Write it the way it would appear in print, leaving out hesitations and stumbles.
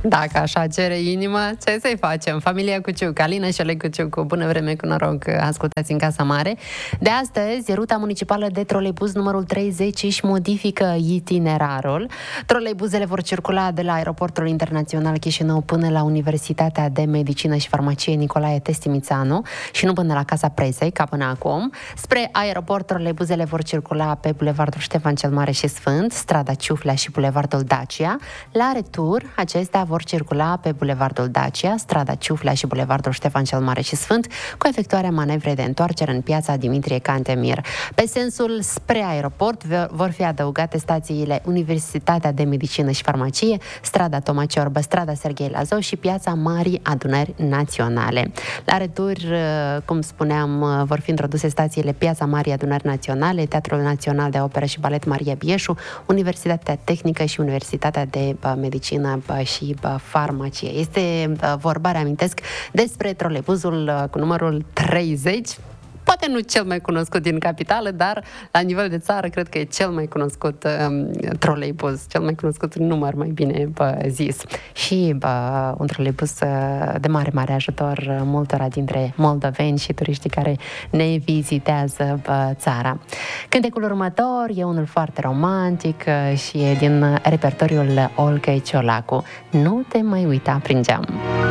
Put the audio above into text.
Dacă așa cere inima, ce să-i facem? Familia Cuciuc, Alina și Oleg Cuciuc, cu bună vreme, cu noroc, ascultați în Casa Mare. De astăzi, ruta municipală de troleibuz numărul 30 își modifică itinerarul. Troleibuzele vor circula de la Aeroportul Internațional Chișinău până la Universitatea de Medicină și Farmacie Nicolae Testimițanu și nu până la Casa Presei, ca până acum. Spre aeroport, troleibuzele vor circula pe Bulevardul Ștefan cel Mare și Sfânt, strada Ciuflea și Bulevardul Dacia. La retur, acestea vor circula pe Bulevardul Dacia, strada Ciuflea și Bulevardul Ștefan cel Mare și Sfânt, cu efectuarea manevrei de întoarcere în piața Dimitrie Cantemir. Pe sensul spre aeroport vor fi adăugate stațiile Universitatea de Medicină și Farmacie, strada Toma Ciorbă, strada Serghei Lazău și piața Marii Adunări Naționale. La retur, cum spuneam, vor fi introduse stațiile Piața Marii Adunări Naționale, Teatrul Național de Operă și Balet Maria Bieșu, Universitatea Tehnică și Universitatea de Medicină și Farmacie. Este vorba, reamintesc, despre troleibuzul cu numărul 30. Poate nu cel mai cunoscut din capitală, dar la nivel de țară cred că e cel mai cunoscut troleibuz, cel mai cunoscut număr, mai bine zis. Și un troleibuz de mare, mare ajutor multora dintre moldoveni și turiștii care ne vizitează țara. Cântecul următor e unul foarte romantic și e din repertoriul Olgăi Ciolacu. Nu te mai uita prin geam.